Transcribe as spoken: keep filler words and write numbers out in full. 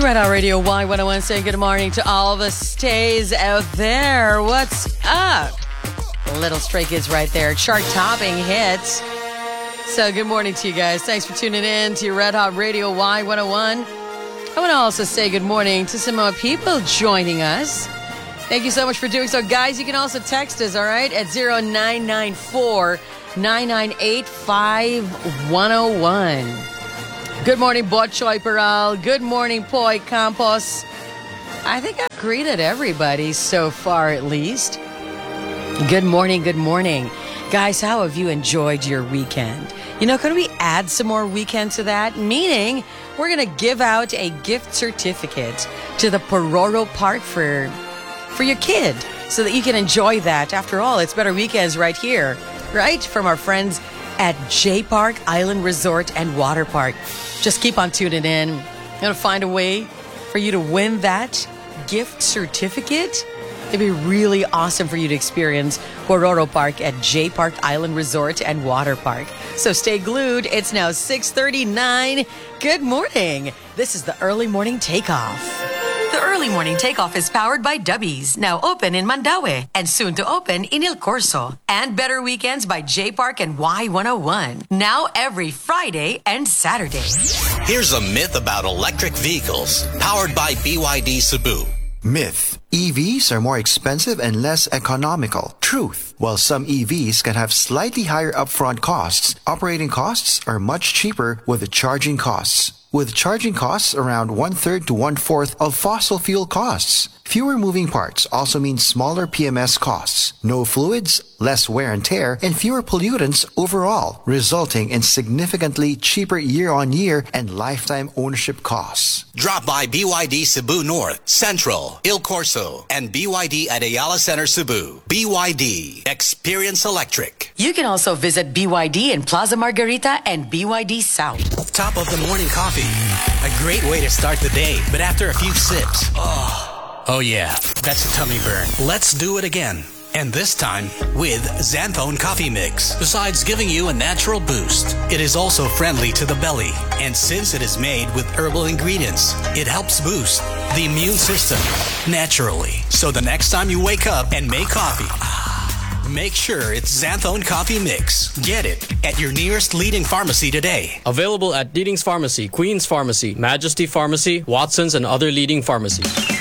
Red Hot Radio Y one oh one saying good morning to all the stays out there. What's up? Little Stray Kids right there. Chart-topping hits. So good morning to you guys. Thanks for tuning in to Red Hot Radio Y one oh one. I want to also say good morning to some more people joining us. Thank you so much for doing so. Guys, you can also text us, all right, at zero nine nine four, nine nine eight, five one oh one. Good morning, Botchoy Peral. Good morning, Poy Campos. I think I've greeted everybody so far, at least. Good morning, good morning. Guys, how have you enjoyed your weekend? You know, can we add some more weekend to that? Meaning, we're going to give out a gift certificate to the Pororo Park for, for your kid so that you can enjoy that. After all, it's better weekends right here, right? From our friends at J Park Island Resort and Water Park. Just keep on tuning in. I'm going to find a way for you to win that gift certificate. It'd be really awesome for you to experience Pororo Park at J Park Island Resort and Water Park. So stay glued. It's now six thirty-nine. Good morning. This is the Early Morning Takeoff. The Early Morning Takeoff is powered by Dubbies, now open in Mandaue and soon to open in Il Corso. And Better Weekends by J Park and Y one oh one, now every Friday and Saturday. Here's a myth about electric vehicles, powered by B Y D Cebu. Myth. E Vs are more expensive and less economical. Truth. While some E Vs can have slightly higher upfront costs, operating costs are much cheaper with the charging costs. With charging costs around one-third to one-fourth of fossil fuel costs. Fewer moving parts also means smaller P M S costs, no fluids, less wear and tear, and fewer pollutants overall, resulting in significantly cheaper year-on-year and lifetime ownership costs. Drop by B Y D Cebu North, Central, Il Corso, and B Y D at Ayala Center Cebu. B Y D. Experience Electric. You can also visit B Y D in Plaza Margarita and B Y D South. Top of the morning coffee. A great way to start the day, but after a few sips, oh, oh yeah, that's a tummy burn. Let's do it again. And this time with Xanthone Coffee Mix. Besides giving you a natural boost, it is also friendly to the belly. And since it is made with herbal ingredients, it helps boost the immune system naturally. So the next time you wake up and make coffee, make sure it's Xanthone Coffee Mix. Get it at your nearest leading pharmacy today. Available at Leading's Pharmacy, Queen's Pharmacy, Majesty Pharmacy, Watson's, and other leading pharmacies.